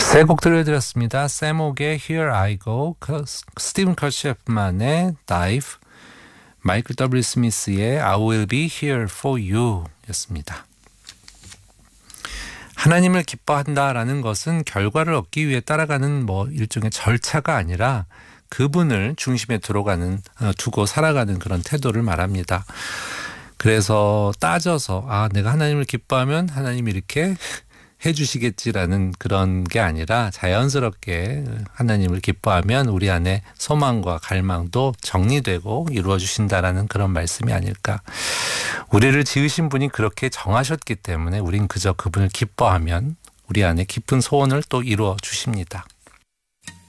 세 곡 들려드렸습니다. 세목의 Here I Go, 스티븐 커셰프만의 Dive, 마이클 W. 스미스의 I Will Be Here For You 였습니다. 하나님을 기뻐한다라는 것은 결과를 얻기 위해 따라가는 일종의 절차가 아니라 그분을 중심에 두고 살아가는 그런 태도를 말합니다. 그래서 따져서 내가 하나님을 기뻐하면 하나님이 이렇게 해주시겠지라는 그런 게 아니라 자연스럽게 하나님을 기뻐하면 우리 안에 소망과 갈망도 정리되고 이루어주신다라는 그런 말씀이 아닐까. 우리를 지으신 분이 그렇게 정하셨기 때문에 우린 그저 그분을 기뻐하면 우리 안에 깊은 소원을 또 이루어 주십니다.